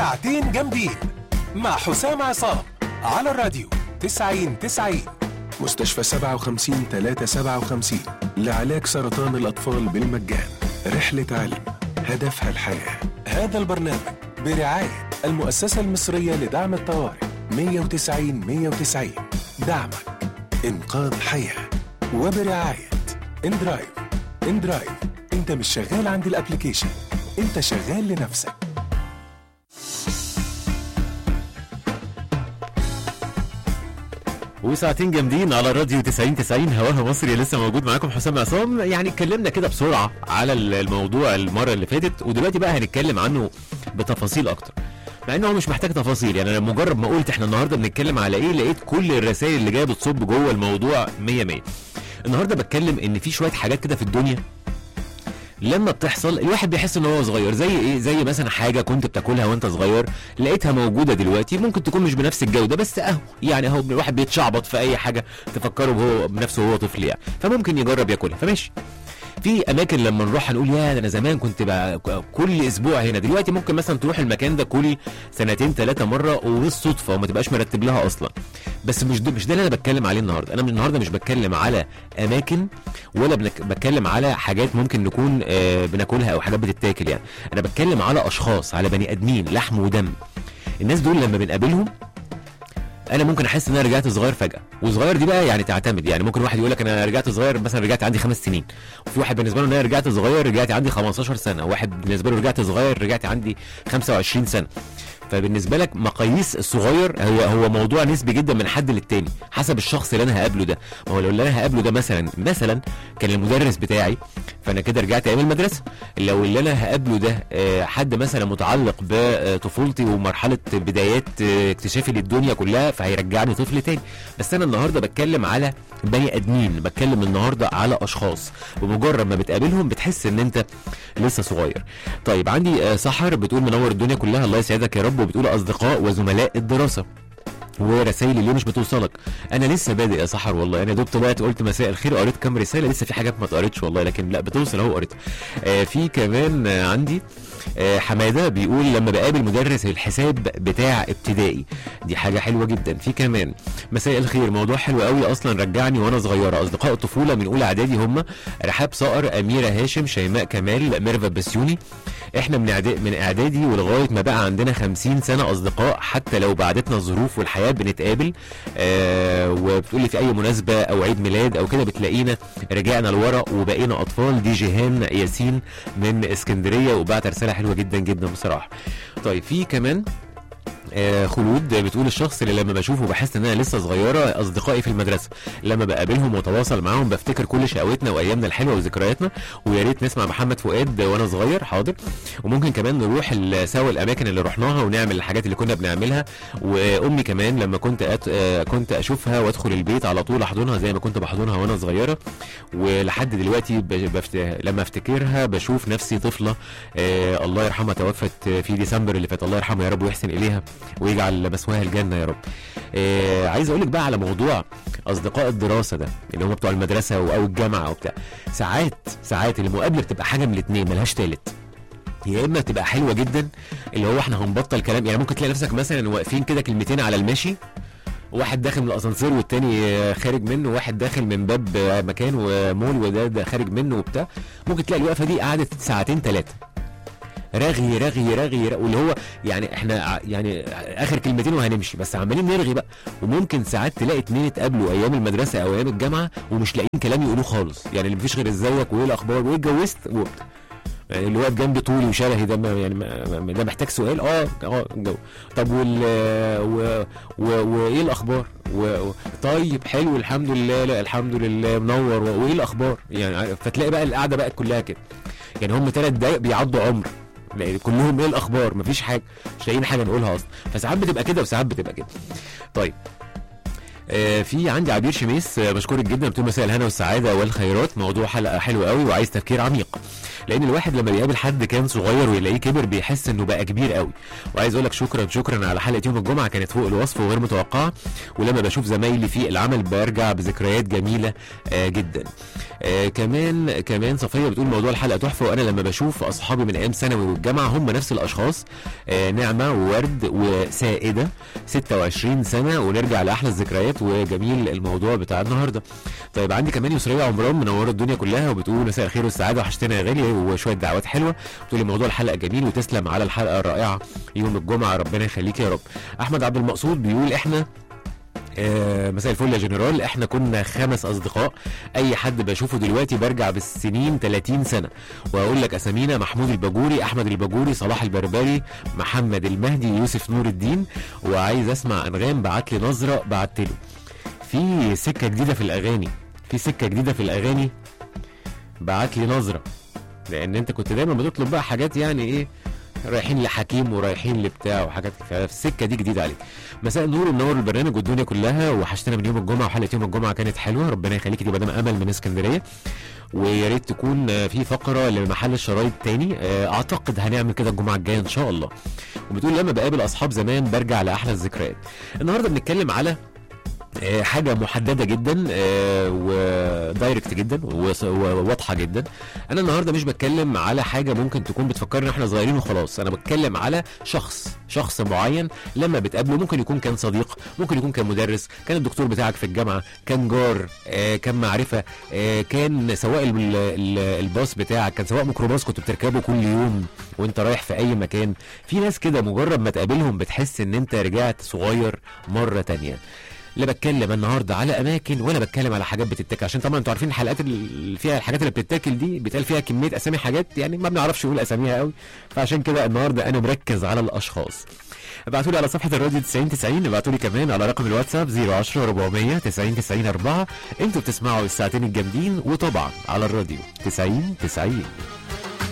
ساعتين جامدين مع حسام عصام على الراديو 90-90. مستشفى 57-357 لعلاج سرطان الأطفال بالمجان. رحلة علم هدفها الحياة. هذا البرنامج برعاية المؤسسة المصرية لدعم الطوارئ 190-190. دعمك إنقاذ حياة. وبرعاية اندرايف. اندرايف، انت مش شغال عند الابليكيشن، انت شغال لنفسك. وساعتين جامدين على الراديو 90-90 هواها مصري. لسه موجود معاكم حسام عصام. يعني اتكلمنا كده بسرعة على الموضوع المرة اللي فاتت، ودلوقتي بقى هنتكلم عنه بتفاصيل اكتر، مع انه مش محتاج تفاصيل. يعني انا مجرد ما قلت احنا النهارده بنتكلم على ايه، لقيت كل الرسائل اللي جايه بتصب جوه الموضوع 100. النهارده بتكلم ان في شويه حاجات كده في الدنيا لما بتحصل الواحد بيحس ان هو صغير. زي ايه؟ زي مثلا حاجه كنت بتاكلها وانت صغير لقيتها موجوده دلوقتي، ممكن تكون مش بنفس الجوده، بس يعني الواحد بيتشعبط في اي حاجه تفكره هو بنفسه وهو طفل يعني، فممكن يجرب ياكلها فماشي. في اماكن لما نروح هنقول يا ده انا زمان كنت بقى كل اسبوع هنا، دلوقتي ممكن مثلا تروح المكان ده كل 2-3 مره وبالصدفه وما تبقاش مرتب لها اصلا. بس مش ده اللي انا بتكلم عليه النهارده. انا النهارده مش بتكلم على اماكن ولا بتكلم على حاجات ممكن نكون بناكلها او حاجات بتتاكل. يعني انا بتكلم على اشخاص، على بني ادمين لحم ودم. الناس دول لما بنقابلهم انا ممكن احس ان انا رجعت صغير فجاه. وصغير دي بقى يعني تعتمد، يعني ممكن واحد يقول لك انا رجعت صغير مثلا رجعت عندي 5 سنين، وفي واحد بالنسبه له ان انا رجعت صغير رجعت عندي 15 سنه، وواحد بالنسبه له رجعت صغير رجعت عندي 25 سنه. فبالنسبه لك مقاييس الصغير هو موضوع نسبي جدا من حد للتاني حسب الشخص اللي انا هقابله ده. ما هو لو اللي انا هقابله ده مثلا كان المدرس بتاعي فانا كده رجعت ايام المدرسه. لو اللي انا هقابله ده حد مثلا متعلق بطفولتي ومرحله بدايات اكتشافي للدنيا كلها فهيرجعني طفل تاني. بس انا النهارده بتكلم على بني ادمين، بتكلم النهارده على اشخاص بمجرد ما بتقابلهم بتحس ان انت لسه صغير. طيب عندي سحر بتقول منور الدنيا كلها، الله يسعدك يا رب، وبتقول اصدقاء وزملاء الدراسه. ورسائل اللي مش بتوصلك. انا لسه بادئ يا سحر والله، انا دوب طلعت قلت مساء الخير قريت كام رساله، لسه في حاجات ما اتقريتش والله، لكن لا بتوصل اهو قريت. في كمان عندي حماده بيقول لما بقابل مدرس الحساب بتاع ابتدائي، دي حاجه حلوه جدا. في كمان مساء الخير، موضوع حلو قوي اصلا رجعني وانا صغيره. اصدقاء الطفوله من اولى اعدادي هم رحاب صقر، اميره هاشم، شيماء كمال، ميرفت بسيوني. احنا من اعدادي ولغايه ما بقى عندنا 50 سنه اصدقاء، حتى لو بعدتنا الظروف والحياه بنتقابل. وبتقولي في اي مناسبه او عيد ميلاد او كده بتلاقينا رجعنا لورا وبقينا اطفال. دي جيهان ياسين من اسكندريه وبعت رساله حلوه جدا جدا بصراحه. طيب في كمان خلود بتقول الشخص اللي لما بشوفه بحس ان انا لسه صغيره اصدقائي في المدرسه، لما بقابلهم وتواصل معاهم بفتكر كل شقاوتنا وايامنا الحلوه وذكرياتنا. ويا ريت نسمع محمد فؤاد وانا صغير. حاضر. وممكن كمان نروح سوا الاماكن اللي رحناها ونعمل الحاجات اللي كنا بنعملها. وامي كمان لما كنت اشوفها وادخل البيت على طول احضنها زي ما كنت بحضنها وانا صغيره. ولحد دلوقتي لما افتكرها بشوف نفسي طفله. الله يرحمها، توفت في ديسمبر اللي فات، الله يرحمها يا رب ويحسن اليها ويجعل مسواها الجنه يا رب. عايز اقول لك بقى على موضوع اصدقاء الدراسه ده اللي هم بتوع المدرسه او الجامعه او بتاع. ساعات المقابله بتبقى حاجه من الاثنين ملهاش ثالث. يا اما تبقى حلوه جدا اللي هو احنا هنبطل كلام، يعني ممكن تلاقي نفسك مثلا واقفين كده كلمتين على الماشي، واحد داخل من الاسانسير والتاني خارج منه، واحد داخل من باب مكان ومول وده خارج منه وبتاع. ممكن تلاقي الوقفه دي قعدت 2-3 رغي رغي رغي واللي هو يعني احنا يعني اخر كلمتين وهنمشي، بس عمالين نرغي بقى. وممكن ساعات تلاقي 2 اتقابلوا ايام المدرسه او ايام الجامعه ومش لاقيين كلام يقولوه خالص، يعني اللي مفيش غير ازيك وايه الاخبار وايه اتجوزت يعني اللي واقف جنبي طولي وشبهي ده يعني ده محتاج سؤال. جو. طب وايه الاخبار طيب حلو الحمد لله، لا الحمد لله منور، وايه الاخبار يعني. فتلاقي بقى القعده بقى كلها كده، يعني هم 3 دقايق بيعضوا عمر كلهم ايه الاخبار، مفيش حاجه مش لاقيين حاجه نقولها اصلا. فساعات بتبقى كده وساعات بتبقى كده. طيب في عندي عبير شميس بشكرك جدا، بتقول مساء الهنا والسعاده والخيرات، موضوع حلقه حلوه قوي وعايز تفكير عميق. لان الواحد لما بيقابل حد كان صغير ويلاقيه كبر بيحس انه بقى كبير قوي. وعايز اقول لك شكرا على حلقه يوم الجمعه، كانت فوق الوصف وغير متوقعه، ولما بشوف زمايلي في العمل برجع بذكريات جميله جدا. كمان صفيه بتقول موضوع الحلقه تحفه، وانا لما بشوف اصحابي من ايام ثانوي والجامعه هم نفس الاشخاص، نعمه وورد وسائده 26 سنه، ونرجع لاحلى الذكريات. وجميل الموضوع بتاع النهارده. طيب عندي كمان يسريه عمران منوره الدنيا كلها، وبتقول مساء الخير والسعاده، وحشتنا يا غالي، وشويه دعوات حلوه. بتقول لي موضوع الحلقه جميل، وتسلم على الحلقه الرائعه يوم الجمعه، ربنا يخليك يا رب. احمد عبد المقصود بيقول احنا مساء الفل يا جنرال، احنا كنا 5 اصدقاء، اي حد بشوفه دلوقتي برجع بالسنين 30 سنه. واقول لك اسامينا: محمود الباجوري، احمد الباجوري، صلاح البربري، محمد المهدي، يوسف نور الدين. وعايز اسمع انغام، بعت لي نظره، بعت له. في سكه جديده في الاغاني، بعت لي نظره، لان انت كنت دايما بتطلب بقى حاجات يعني ايه، رايحين لحكيم ورايحين لبتاع وحاجات، فالسكه دي جديده عليك. مساء النور ومنور البرنامج والدنيا كلها، وحشتنا من يوم الجمعه، وحلقه يوم الجمعه كانت حلوه، ربنا يخليكي. دي مدام امل من اسكندريه، ويا ريت تكون في فقره لمحل الشرايط تاني، اعتقد هنعمل كده الجمعه الجايه ان شاء الله. وبتقول لما بقابل اصحاب زمان برجع لاحلى الذكريات. النهارده بنتكلم على حاجه محدده جدا ودايركت جدا وواضحه جدا. انا النهارده مش بتكلم على حاجه ممكن تكون بتفكرنا احنا صغيرين وخلاص، انا بتكلم على شخص معين لما بتقابله، ممكن يكون كان صديق، ممكن يكون كان مدرس، كان الدكتور بتاعك في الجامعه، كان جار، كان معرفه، كان سواق الباص بتاعك، كان سواق ميكروباص كنت بتركبه كل يوم وانت رايح في اي مكان. في ناس كده مجرد ما تقابلهم بتحس ان انت رجعت صغير مره تانية. لا بتكلم النهارده على اماكن ولا بتكلم على حاجات بتتاكل، عشان طبعا انتوا عارفين الحلقات اللي فيها الحاجات اللي بتتاكل دي بيتقال فيها كميه اسامي حاجات يعني ما بنعرفش نقول اساميها قوي، فعشان كده النهارده انا مركز على الاشخاص. ابعتوا لي على صفحه الراديو 9090، ابعتوا لي كمان على رقم الواتساب 010 400 90 90 4. انتوا بتسمعوا الساعتين الجامدين، وطبعا على الراديو 9090.